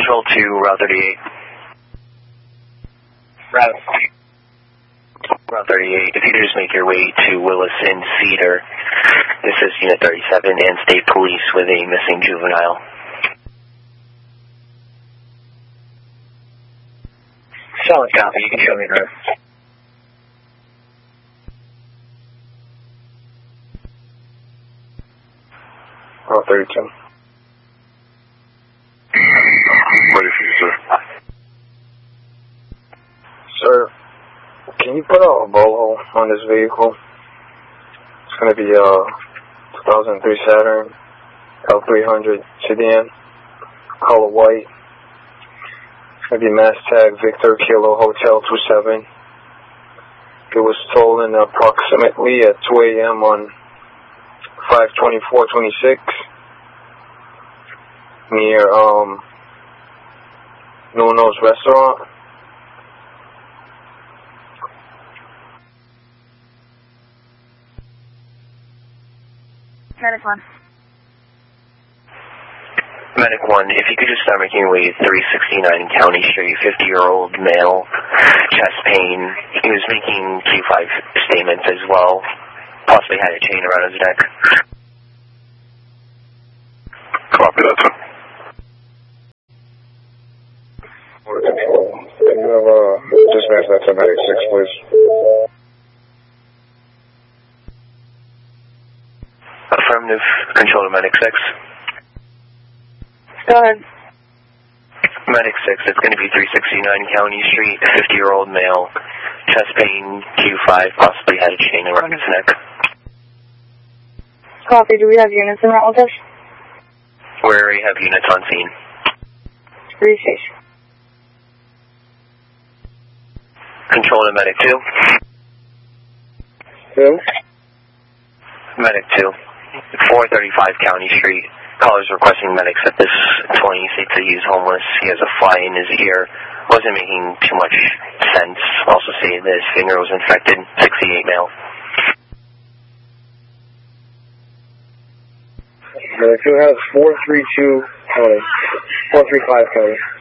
Control to Route 38. Route 38, if you could just make your way to Willis and Cedar. This is Unit 37 and State Police with a missing juvenile. Solid copy, you can show me the road. Route 32. Ready for you, sir. Sir, can you put a bolo on this vehicle? It's going to be a 2003 Saturn L300 sedan, color white. It's going to be mass tag Victor Kilo Hotel 27. It was stolen approximately at 2 a.m. on 5/24/26 near Nuno's restaurant. Medic 1. Medic 1, if you could just start making your way to 369 County Street, 50-year-old male, chest pain. He was making Q5 statements as well, possibly had a chain around his neck. Copy that, sir. Can you have dispatch that to Medic 6, please? Affirmative, Control to Medic 6. Go ahead. Medic 6, it's going to be 369 County Street, 50-year-old male, chest pain, Q5, possibly had a chain around his neck. Copy, do we have units in route with us? We already have units on scene. Station. Control to Medic 2. Who? Medic 2, 435 County Street. Callers requesting medics at this 20 states that he's homeless. He has a fly in his ear. Wasn't making too much sense. Also say that his finger was infected. 68 male. Medic 2 has 432 County. 435 County.